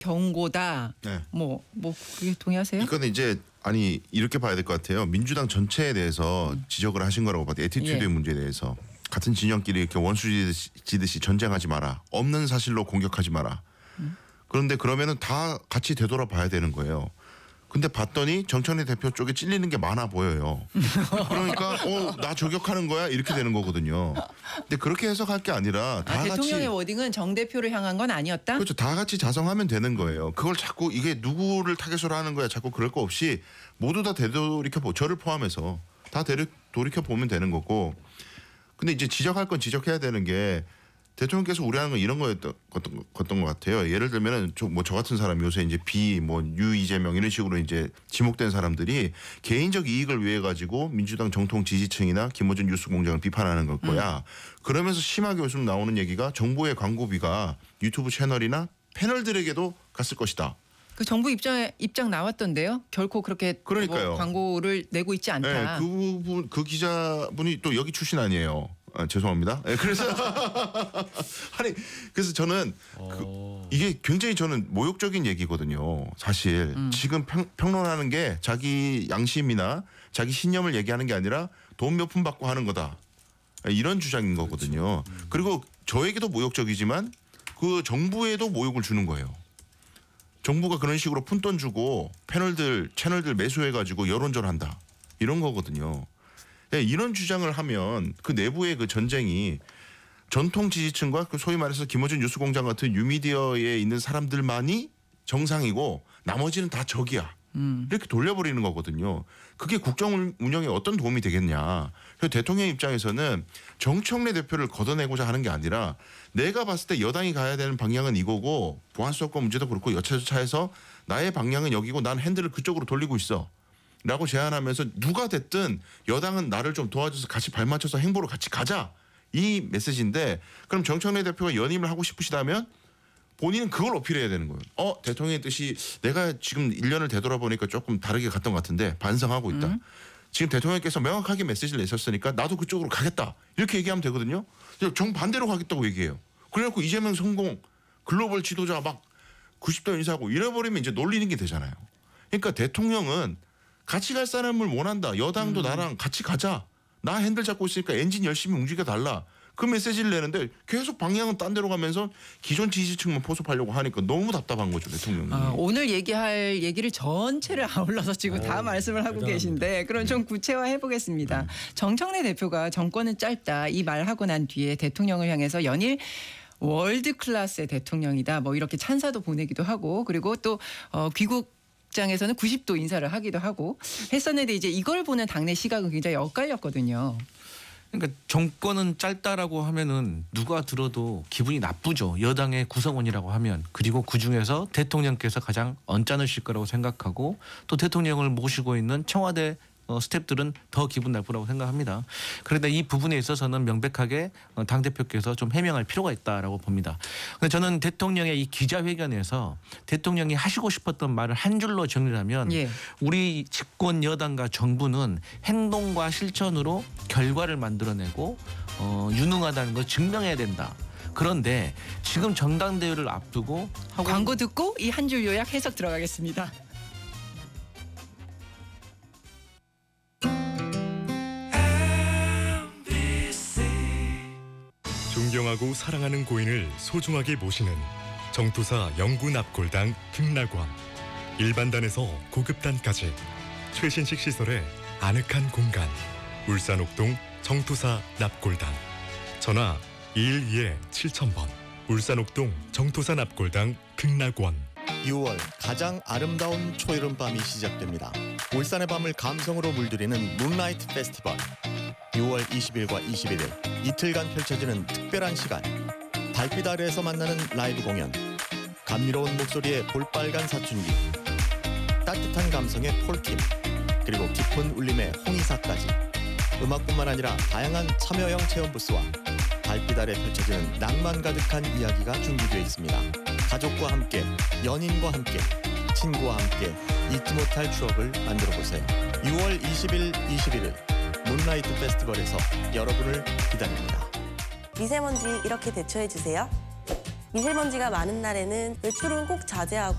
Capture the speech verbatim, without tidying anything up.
경고다. 네. 뭐, 뭐 그게 동의하세요? 이거는 이제 아니 이렇게 봐야 될 것 같아요. 민주당 전체에 대해서 음. 지적을 하신 거라고 봐도 애티튜드의 예. 문제에 대해서 같은 진영끼리 이렇게 원수 지듯이 전쟁하지 마라. 없는 사실로 공격하지 마라. 음. 그런데 그러면은 다 같이 되돌아봐야 되는 거예요. 근데 봤더니 정청래 대표 쪽에 찔리는 게 많아 보여요. 그러니까 어, 나 저격하는 거야 이렇게 되는 거거든요. 근데 그렇게 해석할 게 아니라 다 아, 같이 대통령의 워딩은 정 대표를 향한 건 아니었다? 그렇죠. 다 같이 자성하면 되는 거예요. 그걸 자꾸 이게 누구를 타겟으로 하는 거야 자꾸 그럴 거 없이 모두 다 되돌이켜 보 저를 포함해서 다 되돌이켜 보면 되는 거고. 근데 이제 지적할 건 지적해야 되는 게 대통령께서 우려하는 건 이런 거였던 것 같아요. 예를 들면은 뭐 저 같은 사람 요새 이제 비 뭐 유 이재명 이런 식으로 이제 지목된 사람들이 개인적 이익을 위해 가지고 민주당 정통 지지층이나 김어준 뉴스공장을 비판하는 걸 거야. 음. 그러면서 심하게 요즘 나오는 얘기가 정부의 광고비가 유튜브 채널이나 패널들에게도 갔을 것이다. 그 정부 입장에 입장 나왔던데요. 결코 그렇게 그러니까요. 뭐 광고를 내고 있지 않다. 네, 그 부분 그 기자분이 또 여기 출신 아니에요. 아, 죄송합니다. 네, 그래서 아니 그래서 저는 그, 이게 굉장히 저는 모욕적인 얘기거든요. 사실 음. 지금 평, 평론하는 게 자기 양심이나 자기 신념을 얘기하는 게 아니라 돈 몇 푼 받고 하는 거다. 이런 주장인 거거든요. 그렇죠. 음. 그리고 저에게도 모욕적이지만 그 정부에도 모욕을 주는 거예요. 정부가 그런 식으로 푼돈 주고 패널들 채널들 매수해가지고 여론전한다 이런 거거든요. 네, 이런 주장을 하면 그 내부의 그 전쟁이 전통 지지층과 그 소위 말해서 김어준 뉴스공장 같은 뉴미디어에 있는 사람들만이 정상이고 나머지는 다 적이야. 음. 이렇게 돌려버리는 거거든요. 그게 국정 운영에 어떤 도움이 되겠냐. 그래서 대통령 입장에서는 정청래 대표를 걷어내고자 하는 게 아니라 내가 봤을 때 여당이 가야 되는 방향은 이거고 보안수사권 문제도 그렇고 여차저차해서 나의 방향은 여기고 난 핸들을 그쪽으로 돌리고 있어. 라고 제안하면서 누가 됐든 여당은 나를 좀 도와줘서 같이 발맞춰서 행보로 같이 가자. 이 메시지인데 그럼 정청래 대표가 연임을 하고 싶으시다면 본인은 그걸 어필해야 되는 거예요. 어 대통령의 뜻이 내가 지금 일 년을 되돌아보니까 조금 다르게 갔던 것 같은데 반성하고 있다. 음. 지금 대통령께서 명확하게 메시지를 내셨으니까 나도 그쪽으로 가겠다. 이렇게 얘기하면 되거든요. 정반대로 가겠다고 얘기해요. 그래갖고 이재명 성공 글로벌 지도자 막 구십 도 인사하고 이래버리면 이제 놀리는 게 되잖아요. 그러니까 대통령은 같이 갈 사람을 원한다. 여당도 음. 나랑 같이 가자. 나 핸들 잡고 있으니까 엔진 열심히 움직여 달라. 그 메시지를 내는데 계속 방향은 딴 데로 가면서 기존 지지층만 포섭하려고 하니까 너무 답답한 거죠. 대통령이. 아, 오늘 얘기할 얘기를 전체를 아울러서 지금 오, 다 말씀을 하고 대단합니다. 계신데 그럼 좀 구체화해 보겠습니다. 음. 정청래 대표가 정권은 짧다 이 말하고 난 뒤에 대통령을 향해서 연일 월드 클래스의 대통령이다. 뭐 이렇게 찬사도 보내기도 하고 그리고 또 어, 귀국 장에서는 구십 도 인사를 하기도 하고 했었는데 이제 이걸 보는 당내 시각은 굉장히 엇갈렸거든요. 그러니까 정권은 짧다라고 하면은 누가 들어도 기분이 나쁘죠. 여당의 구성원이라고 하면. 그리고 그중에서 대통령께서 가장 언짢으실 거라고 생각하고 또 대통령을 모시고 있는 청와대 어, 스태프들은 더 기분 나쁘라고 생각합니다. 그런데 이 부분에 있어서는 명백하게 어, 당대표께서 좀 해명할 필요가 있다라고 봅니다. 근데 저는 대통령의 이 기자회견에서 대통령이 하시고 싶었던 말을 한 줄로 정리하면 예. 우리 집권 여당과 정부는 행동과 실천으로 결과를 만들어내고 어, 유능하다는 걸 증명해야 된다. 그런데 지금 전당대회를 앞두고 하고 광고 듣고 이 한 줄 요약 해석 들어가겠습니다. 존경하고 사랑하는 고인을 소중하게 모시는 정투사 영구 납골당 극락원. 일반단에서 고급단까지 최신식 시설의 아늑한 공간. 울산 옥동 정투사 납골당. 전화 이일이 칠천 번. 울산 옥동 정투사 납골당 극락원. 유월 가장 아름다운 초여름밤이 시작됩니다. 울산의 밤을 감성으로 물들이는 문라이트 페스티벌. 유월 이십일과 이십일 일 이틀간 펼쳐지는 특별한 시간. 달빛 아래에서 만나는 라이브 공연. 감미로운 목소리의 볼빨간 사춘기. 따뜻한 감성의 폴킴. 그리고 깊은 울림의 홍이사까지. 음악뿐만 아니라 다양한 참여형 체험 부스와 달빛 아래 펼쳐지는 낭만 가득한 이야기가 준비되어 있습니다. 가족과 함께, 연인과 함께, 친구와 함께 잊지 못할 추억을 만들어보세요. 유월 이십일, 이십일 일 문라이트 페스티벌에서 여러분을 기다립니다. 미세먼지 이렇게 대처해주세요. 미세먼지가 많은 날에는 외출은 꼭 자제하고